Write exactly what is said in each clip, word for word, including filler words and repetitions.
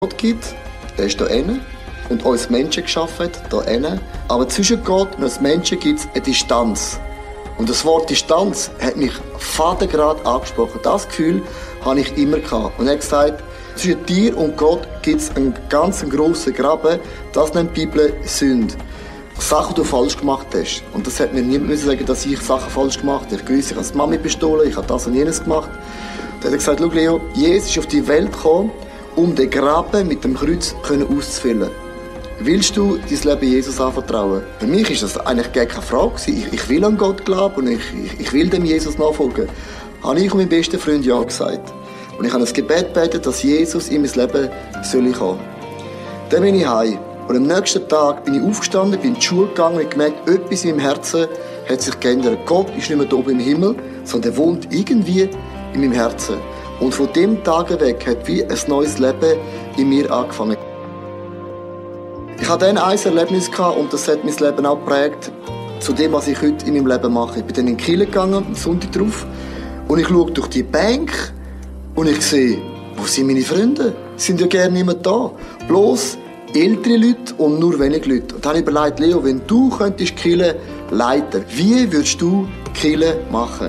Gott gibt, der ist da hinten und uns Menschen geschaffen hat, da hinten. Aber zwischen Gott und uns Menschen gibt es eine Distanz. Und das Wort Distanz hat mich fadengrad angesprochen. Das Gefühl habe ich immer gehabt. Und er hat gesagt, zwischen dir und Gott gibt es einen ganz grossen Graben. Das nennt die Bibel Sünde. Sachen, die du falsch gemacht hast. Und das hat mir niemand sagen, dass ich Sachen falsch gemacht habe. Ich gewusst, ich habe die Mami bestohlen, ich habe das und jenes gemacht. Und dann hat er gesagt, schau Leo, Jesus ist auf die Welt gekommen, um den Graben mit dem Kreuz auszufüllen. Willst du dein Leben Jesus anvertrauen? Für mich war das eigentlich gar keine Frage. Ich, ich will an Gott glauben und ich, ich, ich will dem Jesus nachfolgen. Habe ich und mein bester Freund ja gesagt. Und ich habe ein Gebet gebetet, dass Jesus in mein Leben soll kommen. Dann bin ich heim. Und am nächsten Tag bin ich aufgestanden, bin in die Schule gegangen und gemerkt, etwas in meinem Herzen hat sich geändert. Gott ist nicht mehr da oben im Himmel, sondern er wohnt irgendwie in meinem Herzen. Und von dem Tag weg hat wie ein neues Leben in mir angefangen. Ich hatte dann ein Erlebnis gehabt und das hat mein Leben auch geprägt, zu dem, was ich heute in meinem Leben mache. Ich bin dann in die Kirche gegangen, am Sonntag drauf, und ich schaue durch die Bank und ich sehe, wo sind meine Freunde? Sie sind ja gerne nicht mehr da. Bloß ältere Leute und nur wenige Leute. Und dann habe ich überlegt, Leo, wenn du könntest die Kirche leiten, wie würdest du die Kirche machen?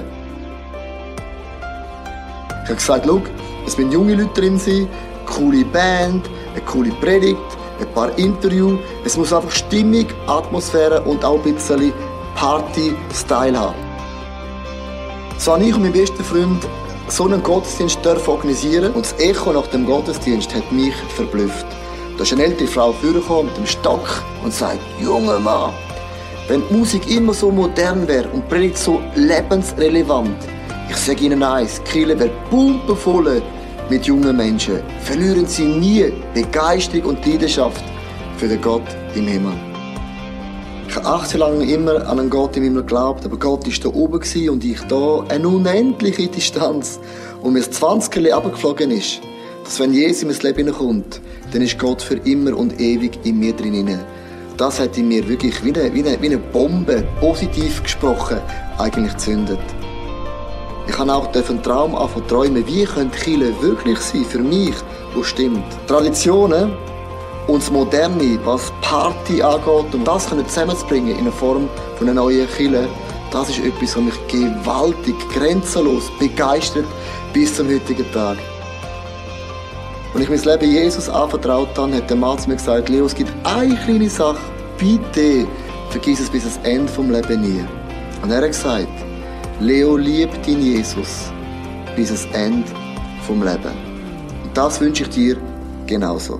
Ich habe gesagt, schau, es müssen junge Leute drin sein, eine coole Band, eine coole Predigt, ein paar Interviews. Es muss einfach Stimmung, Atmosphäre und auch ein bisschen Party-Style haben. So habe ich und mein bester Freund so einen Gottesdienst organisieren und das Echo nach dem Gottesdienst hat mich verblüfft. Da ist eine ältere Frau vorgekommen mit dem Stock und sagt, junger Mann, wenn die Musik immer so modern wäre und die Predigt so lebensrelevant, ich sage Ihnen eins, die Kirche wäre pumpenvoll mit jungen Menschen. Verlieren Sie nie Begeisterung und Leidenschaft für den Gott im Himmel. Ich habe achtzehn Jahre lang immer an einen Gott im Himmel geglaubt, aber Gott war da oben und ich da, eine unendliche Distanz. Und mir das zwanziger runtergeflogen ist, dass wenn Jesus in mein Leben hineinkommt, dann ist Gott für immer und ewig in mir drin. Das hat in mir wirklich wie eine, wie eine, wie eine Bombe, positiv gesprochen, eigentlich gezündet. Ich habe auch einen Traum anfangen zu träumen, wie könnte Kirche wirklich sein, für mich, wo stimmt. Traditionen und das Moderne, was Party angeht, um das zusammenzubringen in der Form von einer neuen Kirche, das ist etwas, was mich gewaltig, grenzenlos begeistert bis zum heutigen Tag. Als ich mein Leben Jesus anvertraut habe, hat der Mann zu mir gesagt, Leo, es gibt eine kleine Sache, bitte vergiss es bis zum Ende des Lebens nie. Und er hat gesagt, Leo, lieb deinen Jesus bis ans Ende des Lebens. Und das wünsche ich dir genauso.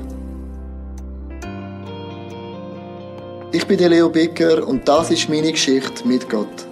Ich bin der Leo Bicker und das ist meine Geschichte mit Gott.